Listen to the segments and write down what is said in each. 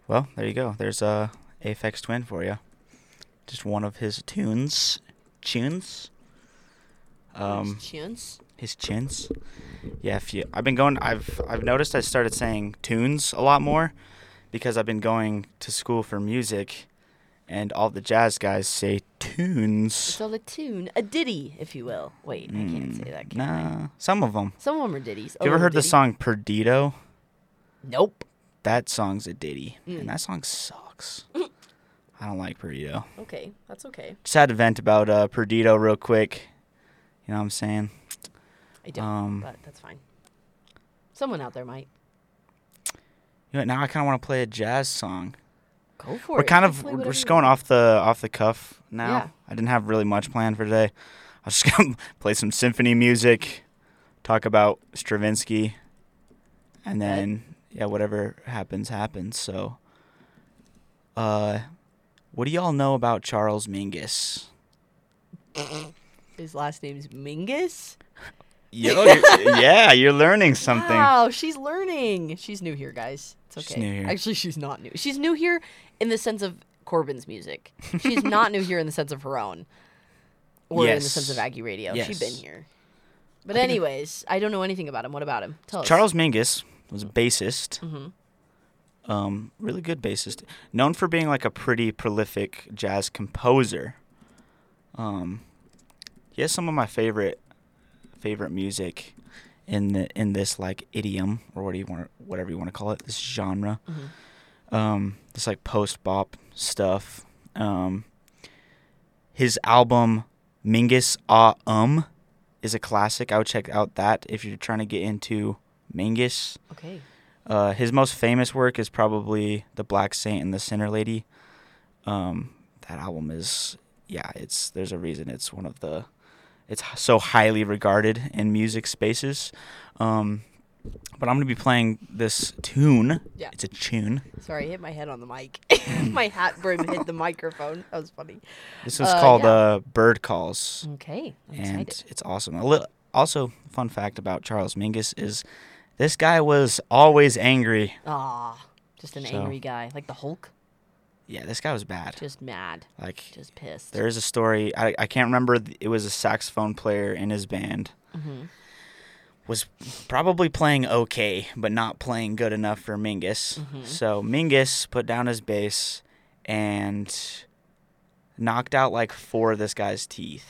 Well, there you go. There's a Aphex Twin for you. Just one of his tunes. Tunes. Chance. His chins. Yeah, I've noticed I started saying tunes a lot more because I've been going to school for music, and all the jazz guys say tunes. It's all a tune, a ditty, if you will. Wait, I can't say that. Can I? Nah, some of them. Some of them are ditties. You ever heard the song Perdido? Nope. That song's a ditty, and that song sucks. I don't like Perdido. Okay, that's okay. Just had to vent about Perdido real quick. You know what I'm saying? I don't, but that's fine. Someone out there might. You know, now I kind of want to play a jazz song. Go for We're it. kind You of can play we're whatever just you going want. off the cuff now. Yeah. I didn't have really much planned for today. I was just gonna play some symphony music, talk about Stravinsky, and then whatever happens. So, what do y'all know about Charles Mingus? His last name's Mingus. You're learning something. Wow, she's learning. She's new here, guys. It's okay. She's new here. Actually, she's not new. She's new here in the sense of Corbin's music. She's not new here in the sense of her own. Or in the Yes. sense of Aggie Radio. Yes. She's been here. But anyways, I don't know anything about him. What about him? Tell us. Charles Mingus was a bassist. Mm-hmm. Really good bassist. Known for being like a pretty prolific jazz composer. He has some of my favorite music in this like idiom or whatever you want to call it, this genre. Mm-hmm. This like post bop stuff. His album Mingus is a classic. I would check out that if you're trying to get into Mingus. Okay. His most famous work is probably The Black Saint and the Sinner Lady. That album is, there's a reason it's it's so highly regarded in music spaces. But I'm going to be playing this tune. Yeah. It's a tune. Sorry, I hit my head on the mic. My hat brim hit the microphone. That was funny. This was called yeah. Bird Calls. Okay. I'm And excited. it's awesome. Also, fun fact about Charles Mingus is this guy was always angry. Ah, just an So- angry guy. Like the Hulk. Yeah, this guy was bad. Just mad. Like, Just pissed. there is a story. I can't remember. It was a saxophone player in his band. Mm-hmm. Was probably playing okay, but not playing good enough for Mingus. Mhm. So Mingus put down his bass and knocked out like 4 of this guy's teeth.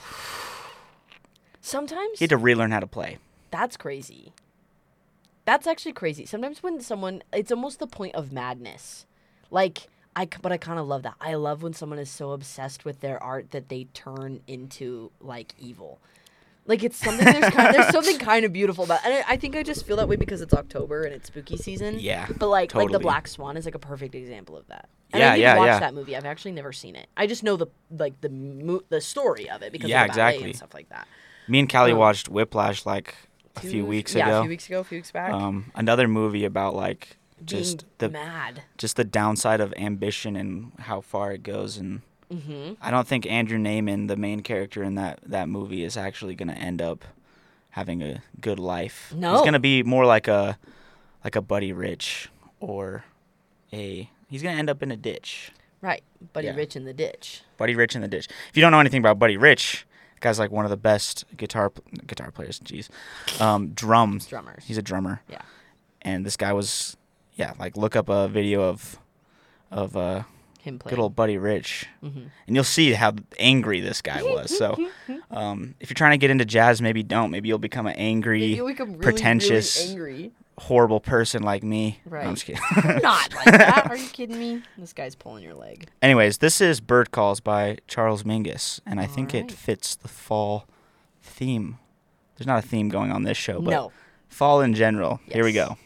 Sometimes He had to relearn how to play. that's crazy. That's actually crazy. Sometimes when it's almost the point of madness. Like, but I kind of love that. I love when someone is so obsessed with their art that they turn into, like, evil. Like, it's something, there's something kind of beautiful about it. And I think I just feel that way because it's October and it's spooky season. Yeah, But, like The totally. Black Swan is, like, a perfect example of that. And Yeah, I didn't yeah, watch yeah. that movie. I've actually never seen it. I just know the story of it because Yeah, of the ballet exactly. and stuff like that. Me and Callie Um, watched Whiplash like a few weeks ago. Yeah, a few weeks back. Another movie about like Being just mad. the downside of ambition and how far it goes. And Mm-hmm. I don't think Andrew Naiman, the main character in that movie, is actually going to end up having a good life. No. He's going to be more like a Buddy Rich or he's going to end up in a ditch. Right. Buddy Yeah. Rich in the ditch. Buddy Rich in the ditch. If you don't know anything about Buddy Rich, the guy's like one of the best guitar players. Jeez, drums. Drummers. He's a drummer. Yeah. And this guy was, like look up a video of Him playing. good old Buddy Rich, Mm-hmm. and you'll see how angry this guy was. So, if you're trying to get into jazz, maybe don't. Maybe you'll become an angry, You become really, pretentious, really angry. horrible person like me. No, Right. I'm just kidding. Not like that. Are you kidding me? This guy's pulling your leg. Anyways, this is Bird Calls by Charles Mingus, and I think it Alright. fits the fall theme. There's not a theme going on this show, but No. fall in general. Here we Yes. go.